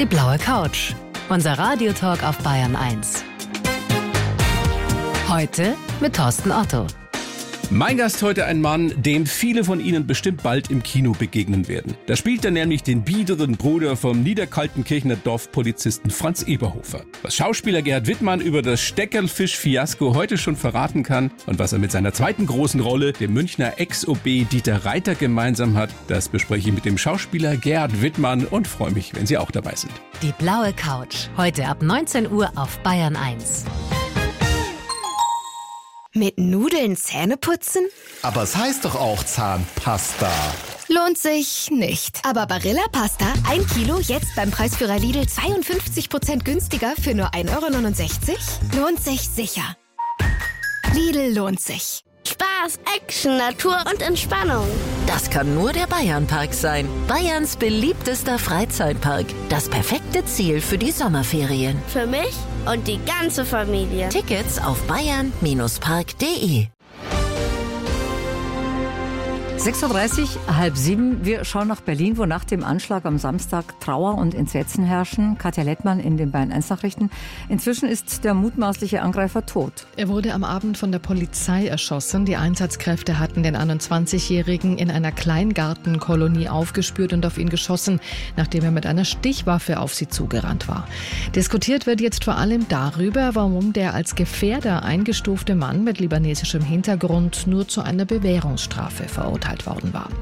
Die blaue Couch. Unser Radiotalk auf Bayern 1. Heute mit Thorsten Otto. Mein Gast heute ein Mann, dem viele von Ihnen bestimmt bald im Kino begegnen werden. Da spielt er nämlich den biederen Bruder vom Niederkaltenkirchener Dorfpolizisten Franz Eberhofer. Was Schauspieler Gerhard Wittmann über das Steckerlfisch-Fiasko heute schon verraten kann und was er mit seiner zweiten großen Rolle, dem Münchner Ex-OB Dieter Reiter, gemeinsam hat, das bespreche ich mit dem Schauspieler Gerhard Wittmann und freue mich, wenn Sie auch dabei sind. Die blaue Couch. Heute ab 19 Uhr auf Bayern 1. Mit Nudeln Zähne putzen? Aber es heißt doch auch Zahnpasta. Lohnt sich nicht. Aber Barilla Pasta, 1 Kilo, jetzt beim Preisführer Lidl 52% günstiger für nur 1,69 €? Lohnt sich sicher. Lidl lohnt sich. Spaß, Action, Natur und Entspannung. Das kann nur der Bayernpark sein. Bayerns beliebtester Freizeitpark. Das perfekte Ziel für die Sommerferien. Für mich und die ganze Familie. Tickets auf bayern-park.de. 6.30 Uhr, 6:30. Wir schauen nach Berlin, wo nach dem Anschlag am Samstag Trauer und Entsetzen herrschen. Katja Lettmann in den Bayern 1 Nachrichten. Inzwischen ist der mutmaßliche Angreifer tot. Er wurde am Abend von der Polizei erschossen. Die Einsatzkräfte hatten den 21-Jährigen in einer Kleingartenkolonie aufgespürt und auf ihn geschossen, nachdem er mit einer Stichwaffe auf sie zugerannt war. Diskutiert wird jetzt vor allem darüber, warum der als Gefährder eingestufte Mann mit libanesischem Hintergrund nur zu einer Bewährungsstrafe verurteilt worden war.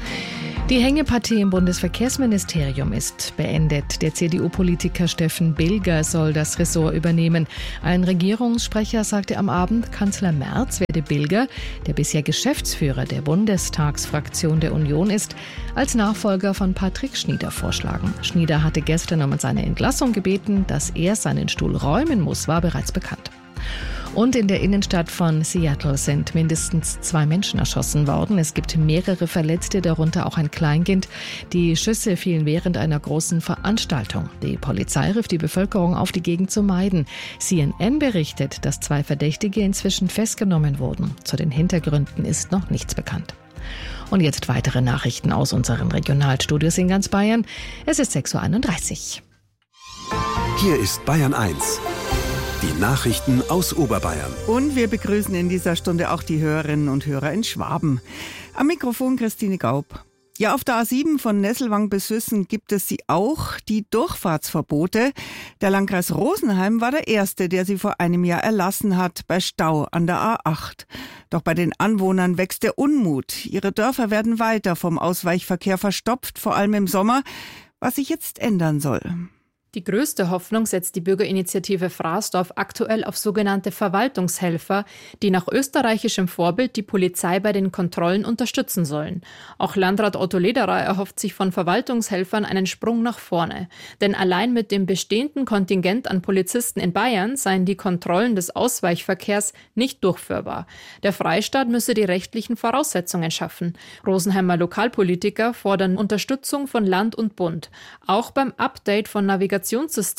Die Hängepartie im Bundesverkehrsministerium ist beendet. Der CDU-Politiker Steffen Bilger soll das Ressort übernehmen. Ein Regierungssprecher sagte am Abend, Kanzler Merz werde Bilger, der bisher Geschäftsführer der Bundestagsfraktion der Union ist, als Nachfolger von Patrick Schnieder vorschlagen. Schnieder hatte gestern um seine Entlassung gebeten. Dass er seinen Stuhl räumen muss, war bereits bekannt. Und in der Innenstadt von Seattle sind mindestens 2 Menschen erschossen worden. Es gibt mehrere Verletzte, darunter auch ein Kleinkind. Die Schüsse fielen während einer großen Veranstaltung. Die Polizei rief die Bevölkerung auf, die Gegend zu meiden. CNN berichtet, dass 2 Verdächtige inzwischen festgenommen wurden. Zu den Hintergründen ist noch nichts bekannt. Und jetzt weitere Nachrichten aus unseren Regionalstudios in ganz Bayern. Es ist 6.31 Uhr. Hier ist Bayern 1. Die Nachrichten aus Oberbayern. Und wir begrüßen in dieser Stunde auch die Hörerinnen und Hörer in Schwaben. Am Mikrofon Christine Gaub. Ja, auf der A7 von Nesselwang bis Füssen gibt es sie auch, die Durchfahrtsverbote. Der Landkreis Rosenheim war der erste, der sie vor einem Jahr erlassen hat, bei Stau an der A8. Doch bei den Anwohnern wächst der Unmut. Ihre Dörfer werden weiter vom Ausweichverkehr verstopft, vor allem im Sommer, was sich jetzt ändern soll. Die größte Hoffnung setzt die Bürgerinitiative Fraßdorf aktuell auf sogenannte Verwaltungshelfer, die nach österreichischem Vorbild die Polizei bei den Kontrollen unterstützen sollen. Auch Landrat Otto Lederer erhofft sich von Verwaltungshelfern einen Sprung nach vorne. Denn allein mit dem bestehenden Kontingent an Polizisten in Bayern seien die Kontrollen des Ausweichverkehrs nicht durchführbar. Der Freistaat müsse die rechtlichen Voraussetzungen schaffen. Rosenheimer Lokalpolitiker fordern Unterstützung von Land und Bund. Auch beim Update von Navigationssystemen,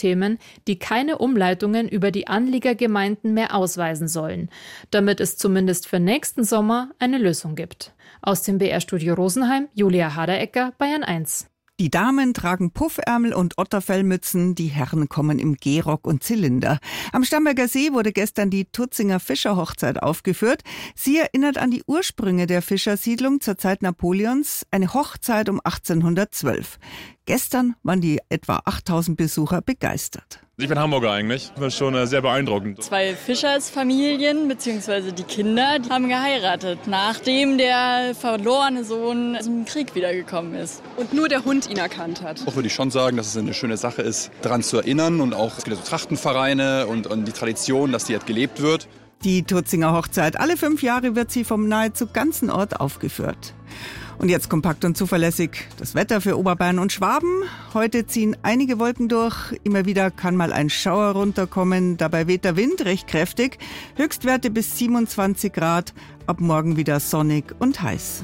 die keine Umleitungen über die Anliegergemeinden mehr ausweisen sollen, damit es zumindest für nächsten Sommer eine Lösung gibt. Aus dem BR-Studio Rosenheim, Julia Haderecker, Bayern 1. Die Damen tragen Puffärmel und Otterfellmützen, die Herren kommen im Gehrock und Zylinder. Am Starnberger See wurde gestern die Tutzinger Fischerhochzeit aufgeführt. Sie erinnert an die Ursprünge der Fischersiedlung zur Zeit Napoleons, eine Hochzeit um 1812. Gestern waren die etwa 8.000 Besucher begeistert. Ich bin Hamburger eigentlich. Das war schon sehr beeindruckend. 2 Fischersfamilien bzw. die Kinder, die haben geheiratet, nachdem der verlorene Sohn aus dem Krieg wiedergekommen ist. Und nur der Hund ihn erkannt hat. Auch würde ich schon sagen, dass es eine schöne Sache ist, daran zu erinnern. Und auch es gibt so Trachtenvereine und die Tradition, dass die halt gelebt wird. Die Tutzinger Hochzeit. Alle 5 Jahre wird sie vom nahezu ganzen Ort aufgeführt. Und jetzt kompakt und zuverlässig das Wetter für Oberbayern und Schwaben. Heute ziehen einige Wolken durch. Immer wieder kann mal ein Schauer runterkommen. Dabei weht der Wind recht kräftig. Höchstwerte bis 27 Grad. Ab morgen wieder sonnig und heiß.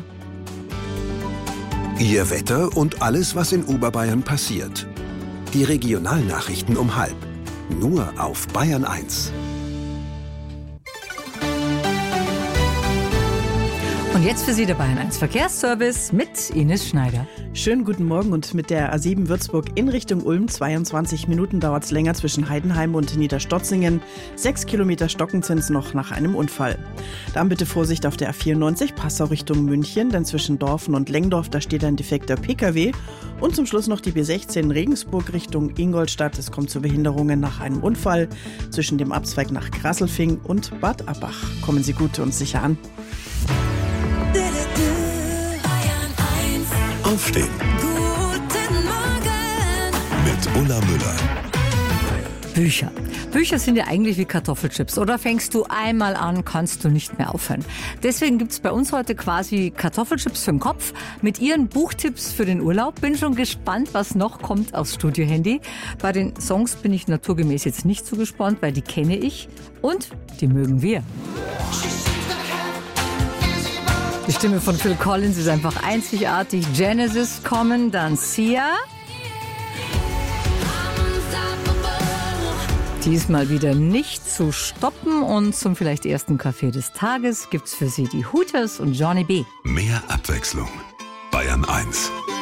Ihr Wetter und alles, was in Oberbayern passiert. Die Regionalnachrichten um 12:30. Nur auf Bayern 1. Und Und jetzt für Sie der Bayern 1 Verkehrsservice mit Ines Schneider. Schönen guten Morgen und mit der A7 Würzburg in Richtung Ulm. 22 Minuten dauert es länger zwischen Heidenheim und Niederstotzingen. 6 Kilometer stockend sind es noch nach einem Unfall. Dann bitte Vorsicht auf der A94 Passau Richtung München, denn zwischen Dorfen und Lengdorf, da steht ein defekter PKW. Und zum Schluss noch die B16 Regensburg Richtung Ingolstadt. Es kommt zu Behinderungen nach einem Unfall zwischen dem Abzweig nach Grasselfing und Bad Abbach. Kommen Sie gut und sicher an. Aufstehen. Guten Morgen. Mit Ulla Müller. Bücher. Bücher sind ja eigentlich wie Kartoffelchips. Oder fängst du einmal an, kannst du nicht mehr aufhören. Deswegen gibt's bei uns heute quasi Kartoffelchips für den Kopf mit Ihren Buchtipps für den Urlaub. Bin schon gespannt, was noch kommt aufs Studiohandy. Bei den Songs bin ich naturgemäß jetzt nicht so gespannt, weil die kenne ich und die mögen wir. Die Stimme von Phil Collins ist einfach einzigartig. Genesis kommen, dann Sia. Diesmal wieder nicht zu stoppen und zum vielleicht ersten Kaffee des Tages gibt's für Sie die Hooters und Johnny B. Mehr Abwechslung. Bayern 1.